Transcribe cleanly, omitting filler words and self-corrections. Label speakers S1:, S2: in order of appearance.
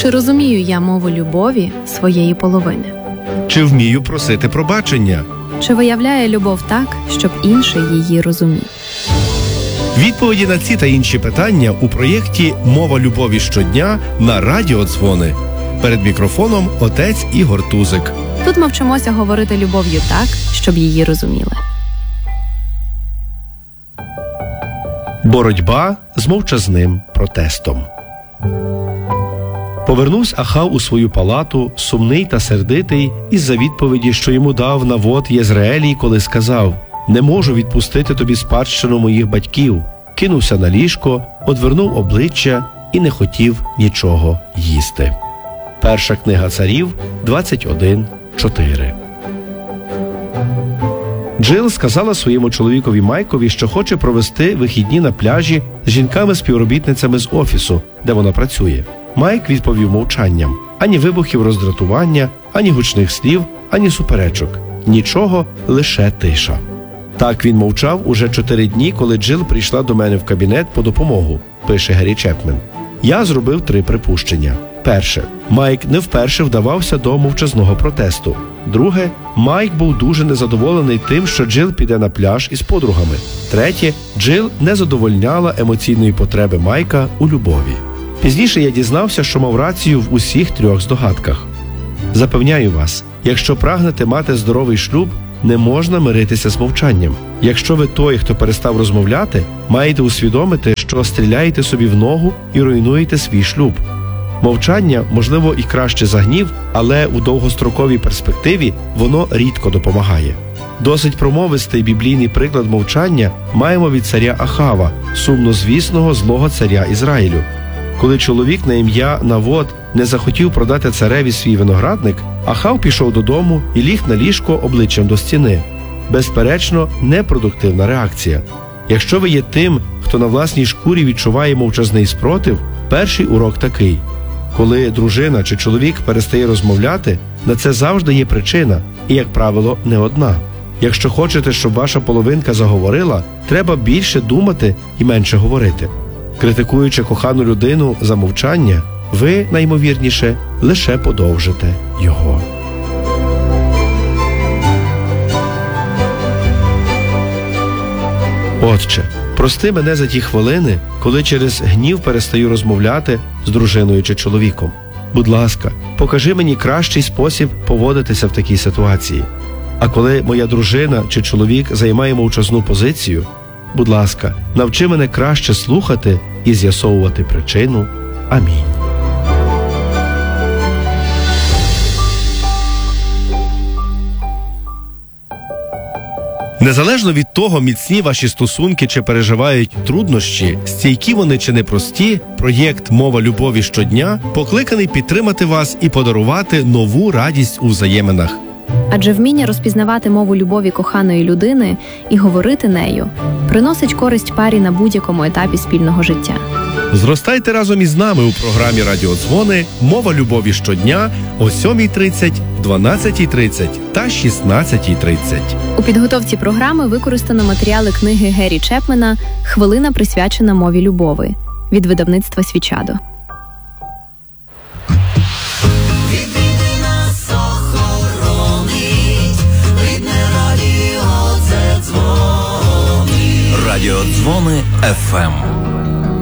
S1: Чи розумію я мову любові своєї половини?
S2: Чи вмію просити пробачення?
S1: Чи виявляє любов так, щоб інший її розумів?
S2: Відповіді на ці та інші питання у проєкті «Мова любові щодня» на Радіо Дзвони. Перед мікрофоном отець Ігор Тузик.
S1: Тут ми вчимося говорити любов'ю так, щоб її розуміли.
S2: Боротьба з мовчазним протестом. Повернувся Ахав у свою палату, сумний та сердитий, із-за відповіді, що йому дав Навот Єзреелій, коли сказав: «Не можу відпустити тобі спадщину моїх батьків». Кинувся на ліжко, одвернув обличчя і не хотів нічого їсти. Перша книга Царів, 21:4. Джил сказала своєму чоловікові Майкові, що хоче провести вихідні на пляжі з жінками-співробітницями з офісу, де вона працює. Майк відповів мовчанням. Ані вибухів роздратування, ані гучних слів, ані суперечок. Нічого, лише тиша. Так він мовчав уже 4 дні, коли Джил прийшла до мене в кабінет по допомогу, пише Гері Чепмен. Я зробив 3 припущення. Перше. Майк не вперше вдавався до мовчазного протесту. Друге. Майк був дуже незадоволений тим, що Джил піде на пляж із подругами. Третє. Джил не задовольняла емоційної потреби Майка у любові. Пізніше я дізнався, що мав рацію в усіх 3 здогадках. Запевняю вас, якщо прагнете мати здоровий шлюб, не можна миритися з мовчанням. Якщо ви той, хто перестав розмовляти, маєте усвідомити, що стріляєте собі в ногу і руйнуєте свій шлюб. Мовчання, можливо, і краще за гнів, але у довгостроковій перспективі воно рідко допомагає. Досить промовистий біблійний приклад мовчання маємо від царя Ахава, сумнозвісного злого царя Ізраїлю. Коли чоловік на ім'я Навот не захотів продати цареві свій виноградник, Ахав пішов додому і ліг на ліжко обличчям до стіни. Безперечно, непродуктивна реакція. Якщо ви є тим, хто на власній шкурі відчуває мовчазний спротив, перший урок такий. Коли дружина чи чоловік перестає розмовляти, на це завжди є причина, і, як правило, не одна. Якщо хочете, щоб ваша половинка заговорила, треба більше думати і менше говорити. Критикуючи кохану людину за мовчання, ви, найімовірніше, лише подовжите його. Отче, прости мене за ті хвилини, коли через гнів перестаю розмовляти з дружиною чи чоловіком. Будь ласка, покажи мені кращий спосіб поводитися в такій ситуації. А коли моя дружина чи чоловік займає мовчазну позицію, будь ласка, навчи мене краще слухати і з'ясовувати причину. Амінь. Незалежно від того, міцні ваші стосунки чи переживають труднощі, стійкі вони чи непрості, проєкт «Мова любові щодня» покликаний підтримати вас і подарувати нову радість у взаєминах.
S1: Адже вміння розпізнавати мову любові коханої людини і говорити нею приносить користь парі на будь-якому етапі спільного життя.
S2: Зростайте разом із нами у програмі «Радіо Дзвони» «Мова любові щодня» о 7:30, 12:30 та 16:30.
S1: У підготовці програми використано матеріали книги Гері Чепмена «Хвилина, присвячена мові любові» від видавництва «Свічадо».
S3: Радіо Дзвони ФМ.